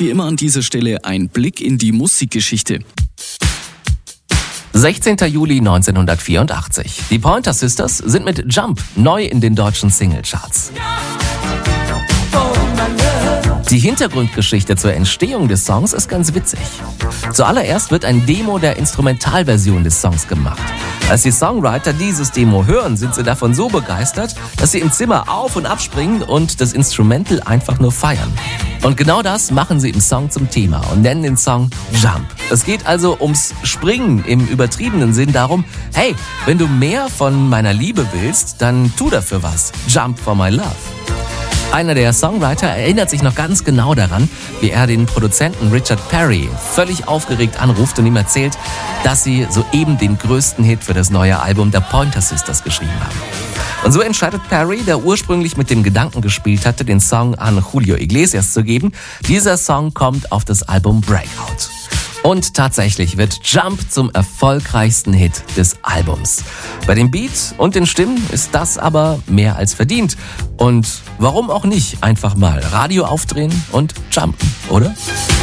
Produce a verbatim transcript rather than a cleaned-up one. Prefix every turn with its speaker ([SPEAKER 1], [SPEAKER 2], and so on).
[SPEAKER 1] wie immer an dieser Stelle ein Blick in die Musikgeschichte.
[SPEAKER 2] sechzehnter Juli neunzehnhundertvierundachtzig. Die Pointer Sisters sind mit Jump neu in den deutschen Singlecharts. Die Hintergrundgeschichte zur Entstehung des Songs ist ganz witzig. Zuallererst wird ein Demo der Instrumentalversion des Songs gemacht. Als die Songwriter dieses Demo hören, sind sie davon so begeistert, dass sie im Zimmer auf- und abspringen und das Instrumental einfach nur feiern. Und genau das machen sie im Song zum Thema und nennen den Song Jump. Es geht also ums Springen im übertriebenen Sinn darum, hey, wenn du mehr von meiner Liebe willst, dann tu dafür was. Jump for my love. Einer der Songwriter erinnert sich noch ganz genau daran, wie er den Produzenten Richard Perry völlig aufgeregt anruft und ihm erzählt, dass sie soeben den größten Hit für das neue Album der Pointer Sisters geschrieben haben. Und so entscheidet Perry, der ursprünglich mit dem Gedanken gespielt hatte, den Song an Julio Iglesias zu geben, dieser Song kommt auf das Album Breakout. Und tatsächlich wird Jump zum erfolgreichsten Hit des Albums. Bei dem Beat und den Stimmen ist das aber mehr als verdient. Und warum auch nicht einfach mal Radio aufdrehen und jumpen, oder?